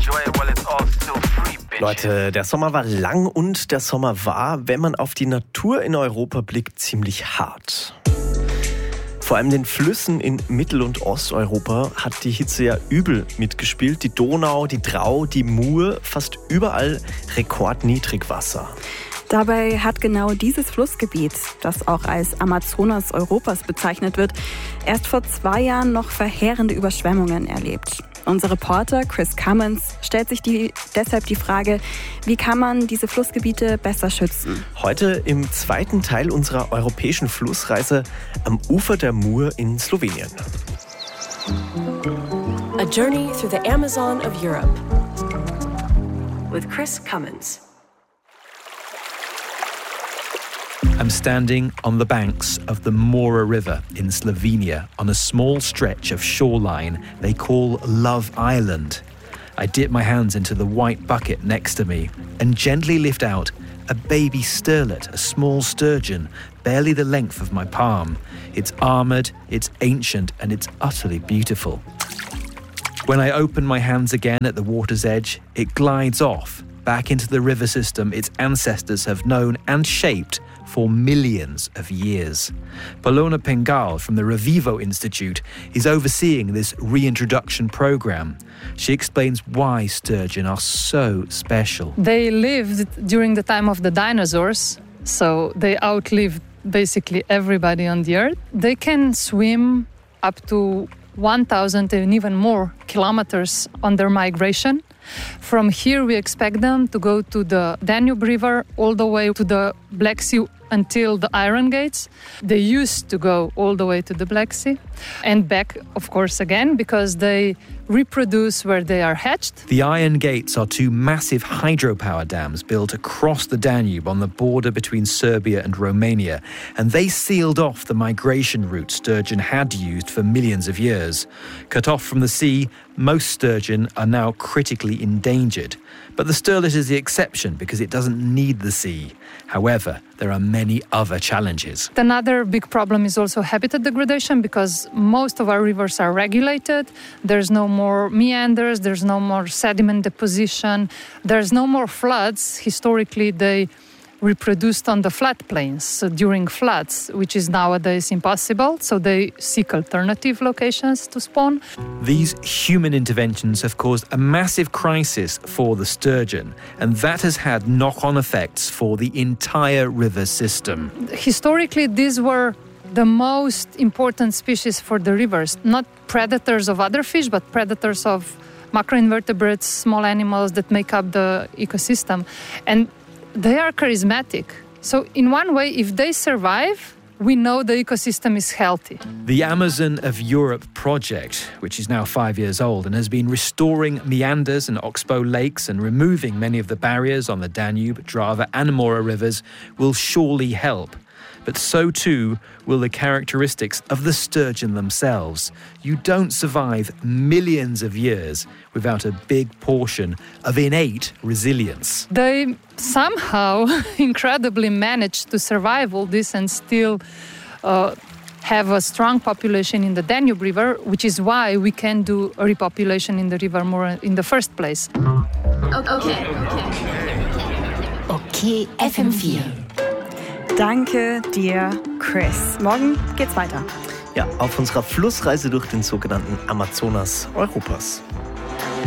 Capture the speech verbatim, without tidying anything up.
Leute, der Sommer war lang und der Sommer war, wenn man auf die Natur in Europa blickt, ziemlich hart. Vor allem den Flüssen in Mittel- und Osteuropa hat die Hitze ja übel mitgespielt. Die Donau, die Drau, die Mur, fast überall Rekordniedrigwasser. Dabei hat genau dieses Flussgebiet, das auch als Amazonas Europas bezeichnet wird, erst vor zwei Jahren noch verheerende Überschwemmungen erlebt. Unser Reporter Chris Cummins stellt sich die, deshalb die Frage, wie kann man diese Flussgebiete besser schützen? Heute im zweiten Teil unserer europäischen Flussreise am Ufer der Mur in Slowenien. A journey through the Amazon of Europe with Chris Cummins. I'm standing on the banks of the Mura River in Slovenia on a small stretch of shoreline they call Love Island. I dip my hands into the white bucket next to me and gently lift out a baby sterlet, a small sturgeon, barely the length of my palm. It's armoured, it's ancient, and it's utterly beautiful. When I open my hands again at the water's edge, it glides off, back into the river system its ancestors have known and shaped for millions of years. Polona Pengal from the Revivo Institute is overseeing this reintroduction program. She explains why sturgeon are so special. They lived during the time of the dinosaurs, so they outlived basically everybody on the earth. They can swim up to one thousand and even more kilometers on their migration. From here, we expect them to go to the Danube River all the way to the Black Sea until the Iron Gates. They used to go all the way to the Black Sea and back, of course, again, because they reproduce where they are hatched. The Iron Gates are two massive hydropower dams built across the Danube on the border between Serbia and Romania, and they sealed off the migration route sturgeon had used for millions of years. Cut off from the sea, most sturgeon are now critically endangered. But the sterlet is the exception because it doesn't need the sea. However, there are many other challenges. Another big problem is also habitat degradation because most of our rivers are regulated. There's no more meanders, there's no more sediment deposition, there's no more floods. Historically, they reproduced on the floodplains so during floods, which is nowadays impossible, so they seek alternative locations to spawn. These human interventions have caused a massive crisis for the sturgeon, and that has had knock-on effects for the entire river system. Historically, these were the most important species for the rivers, not predators of other fish, but predators of macroinvertebrates, small animals that make up the ecosystem. And they are charismatic. So in one way, if they survive, we know the ecosystem is healthy. The Amazon of Europe project, which is now five years old and has been restoring meanders and oxbow lakes and removing many of the barriers on the Danube, Drava and Mura rivers, will surely help. But so too will the characteristics of the sturgeon themselves. You don't survive millions of years without a big portion of innate resilience. They somehow incredibly managed to survive all this and still uh, have a strong population in the Danube River, which is why we can do a repopulation in the river more in the first place. Okay, okay. Okay, F M vier. Danke dir, Chris. Morgen geht's weiter. Ja, auf unserer Flussreise durch den sogenannten Amazonas Europas.